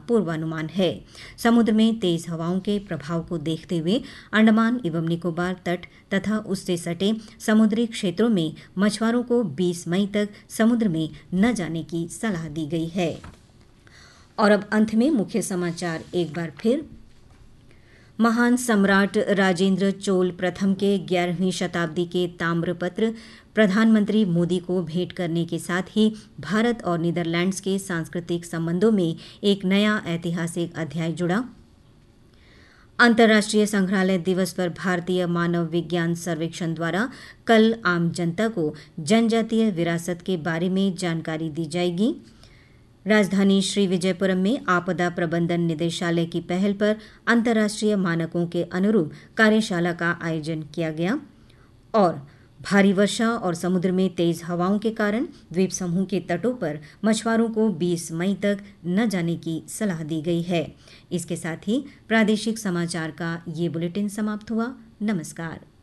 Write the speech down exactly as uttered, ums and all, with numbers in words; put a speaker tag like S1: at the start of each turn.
S1: पूर्वानुमान है। समुद्र में तेज हवाओं के प्रभाव को देखते हुए अंडमान एवं निकोबार तट तथा उससे सटे समुद्री क्षेत्रों में मछुआरों को बीस मई तक समुद्र में न जाने की सलाह दी गई है। और अब अंत में मुख्य समाचार एक बार फिर। महान सम्राट राजेंद्र चोल प्रथम के ग्यारहवीं शताब्दी के ताम्रपत्र प्रधानमंत्री मोदी को भेंट करने के साथ ही भारत और नीदरलैंड्स के सांस्कृतिक संबंधों में एक नया ऐतिहासिक अध्याय जुड़ा। अंतर्राष्ट्रीय संग्रहालय दिवस पर भारतीय मानव विज्ञान सर्वेक्षण द्वारा कल आम जनता को जनजातीय विरासत के बारे में जानकारी दी जाएगी। राजधानी श्री विजयपुरम में आपदा प्रबंधन निदेशालय की पहल पर अंतर्राष्ट्रीय मानकों के अनुरूप कार्यशाला का आयोजन किया गया। और भारी वर्षा और समुद्र में तेज हवाओं के कारण द्वीप समूह के तटों पर मछुआरों को बीस मई तक न जाने की सलाह दी गई है। इसके साथ ही प्रादेशिक समाचार का ये बुलेटिन समाप्त हुआ। नमस्कार।